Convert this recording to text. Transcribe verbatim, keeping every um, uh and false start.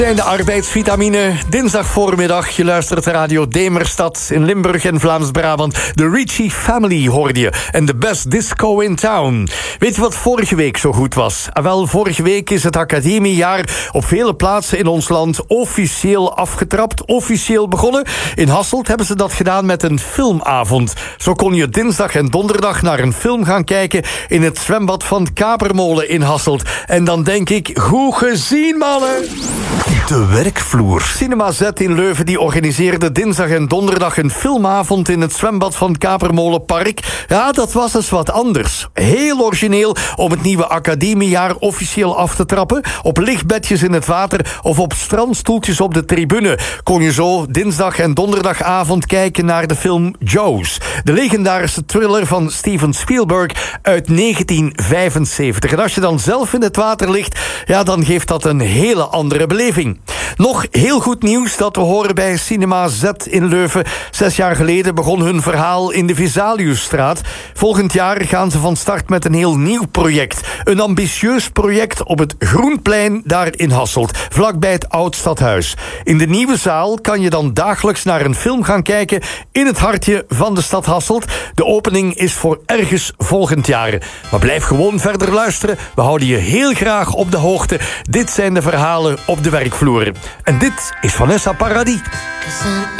zijn de arbeidsvitamine. Dinsdag voormiddag, je luistert Radio Demerstad in Limburg en Vlaams-Brabant. De Ricci Family hoorde je. En de best disco in town. Weet je wat vorige week zo goed was? Ah, wel, vorige week is het academiejaar op vele plaatsen in ons land officieel afgetrapt. Officieel begonnen. In Hasselt hebben ze dat gedaan met een filmavond. Zo kon je dinsdag en donderdag naar een film gaan kijken in het zwembad van Kapermolen in Hasselt. En dan denk ik, goed gezien, mannen! De werkvloer. Cinema Z in Leuven die organiseerde dinsdag en donderdag een filmavond in het zwembad van Kapermolenpark. Ja, dat was eens wat anders. Heel origineel om het nieuwe academiejaar officieel af te trappen. Op lichtbedjes in het water of op strandstoeltjes op de tribune kon je zo dinsdag en donderdagavond kijken naar de film Jaws. De legendarische thriller van Steven Spielberg uit negentien vijfenzeventig. En als je dan zelf in het water ligt, ja, dan geeft dat een hele andere beleving. Nog heel goed nieuws dat we horen bij Cinema Z in Leuven. Zes jaar geleden begon hun verhaal in de Vesaliusstraat. Volgend jaar gaan ze van start met een heel nieuw project. Een ambitieus project op het Groenplein daar in Hasselt, vlakbij het Oud-Stadhuis. In de nieuwe zaal kan je dan dagelijks naar een film gaan kijken in het hartje van de stad Hasselt. De opening is voor ergens volgend jaar. Maar blijf gewoon verder luisteren. We houden je heel graag op de hoogte. Dit zijn de verhalen op de werkvloer. En dit is Vanessa Paradis.